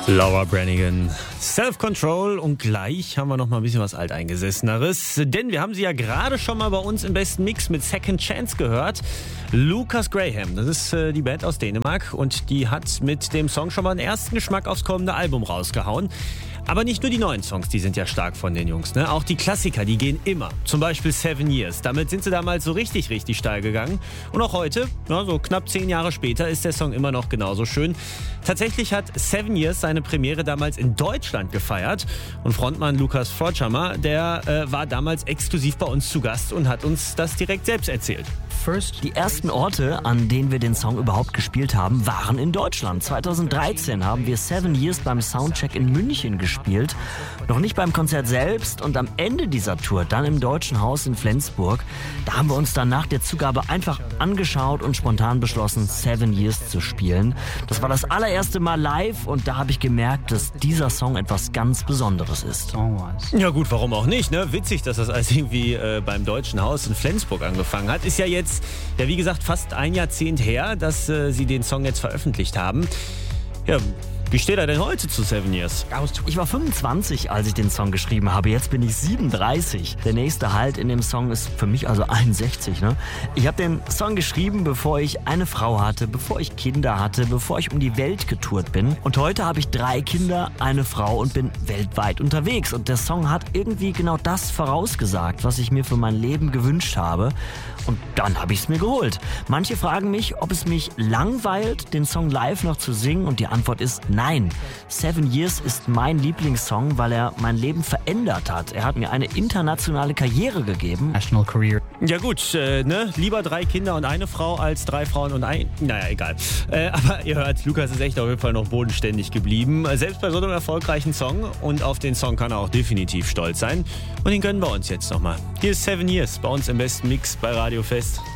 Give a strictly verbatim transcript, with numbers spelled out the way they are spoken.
Laura Branigan, Self-Control, und gleich haben wir noch mal ein bisschen was Alteingesesseneres, denn wir haben sie ja gerade schon mal bei uns im besten Mix mit Second Chance gehört. Lucas Graham, das ist äh, die Band aus Dänemark, und die hat mit dem Song schon mal einen ersten Geschmack aufs kommende Album rausgehauen. Aber nicht nur die neuen Songs, die sind ja stark von den Jungs, ne? Auch die Klassiker, die gehen immer. Zum Beispiel Seven Years. Damit sind sie damals so richtig, richtig steil gegangen. Und auch heute, ja, so knapp zehn Jahre später, ist der Song immer noch genauso schön. Tatsächlich hat Seven Years seine Premiere damals in Deutschland gefeiert. Und Frontmann Lukas Forchhammer, der äh, war damals exklusiv bei uns zu Gast und hat uns das direkt selbst erzählt. Die ersten Orte, an denen wir den Song überhaupt gespielt haben, waren in Deutschland. zweitausenddreizehn haben wir Seven Years beim Soundcheck in München gespielt. Noch nicht beim Konzert selbst, und am Ende dieser Tour, dann im Deutschen Haus in Flensburg, da haben wir uns dann nach der Zugabe einfach angeschaut und spontan beschlossen, Seven Years zu spielen. Das war das allererste Mal live, und da habe ich gemerkt, dass dieser Song etwas ganz Besonderes ist. Ja gut, warum auch nicht, ne? Witzig, dass das alles irgendwie äh, beim Deutschen Haus in Flensburg angefangen hat. Ist ja jetzt, ja wie gesagt, fast ein Jahrzehnt her, dass äh, sie den Song jetzt veröffentlicht haben. Ja, wie steht er denn heute zu Seven Years? Ich war fünfundzwanzig, als ich den Song geschrieben habe. Jetzt bin ich siebenunddreißig. Der nächste Halt in dem Song ist für mich also einundsechzig. Ne? Ich habe den Song geschrieben, bevor ich eine Frau hatte, bevor ich Kinder hatte, bevor ich um die Welt getourt bin. Und heute habe ich drei Kinder, eine Frau und bin weltweit unterwegs. Und der Song hat irgendwie genau das vorausgesagt, was ich mir für mein Leben gewünscht habe. Und dann habe ich es mir geholt. Manche fragen mich, ob es mich langweilt, den Song live noch zu singen. Und die Antwort ist nein. Seven Years ist mein Lieblingssong, weil er mein Leben verändert hat. Er hat mir eine internationale Karriere gegeben. National Career. Ja gut, äh, ne? Lieber drei Kinder und eine Frau als drei Frauen und ein... Naja, egal. Äh, aber ihr hört, Lukas ist echt auf jeden Fall noch bodenständig geblieben. Selbst bei so einem erfolgreichen Song. Und auf den Song kann er auch definitiv stolz sein. Und den gönnen wir uns jetzt nochmal. Hier ist Seven Years bei uns im besten Mix bei Radio Fest.